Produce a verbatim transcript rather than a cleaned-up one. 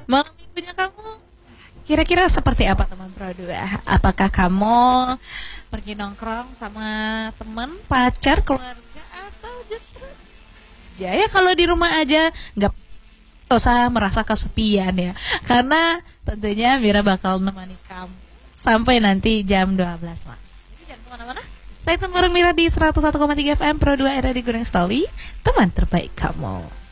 Malam minggunya kamu kira-kira seperti apa teman Pro dua? Apakah kamu pergi nongkrong sama teman, pacar, keluarga, atau justru aja ya kalau di rumah aja nggak usah merasa kesepian ya? Karena tentunya Mira bakal nemani kamu sampai nanti jam dua belas malam. Jadi jangan kemana-mana. Stay tune bareng Mira di seratus satu koma tiga F M Pro dua era di Gunung Stoli, teman terbaik kamu.